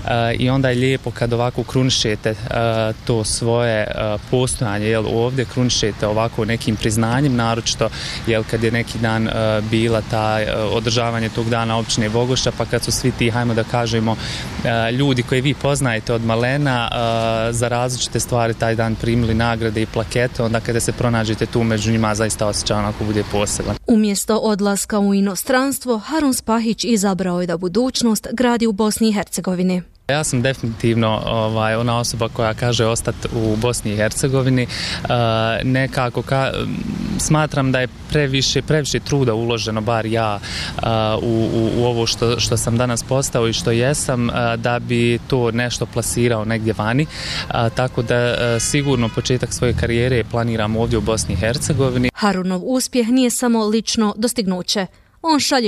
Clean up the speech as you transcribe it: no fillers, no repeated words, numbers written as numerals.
i onda je lijepo kad ovako krunišete to svoje postojanje, jel, ovdje krunišete ovako nekim priznanjem, naročito jel, kad je neki dan bila održavanje tog dana općine Vogošća, pa kad su svi ti, hajmo da kažemo, ljudi koji vi poznajete od malena za različite stvari taj dan primili nagrade i plakete, onda kada se pronađete tu među njima zaista osjećaj onako bude poseban. Umjesto odlaska u inostranstvo, Harun Spahić izabrao je da budućnost gradi u Bosni i Hercegovini. Ja sam definitivno ona osoba koja kaže ostati u Bosni i Hercegovini. Nekako smatram da je previše truda uloženo, bar ja, u ovo što sam danas postao i što jesam, da bi to nešto plasirao negdje vani. Tako da sigurno početak svoje karijere planiram ovdje u Bosni i Hercegovini. Harunov uspjeh nije samo lično dostignuće. On šalje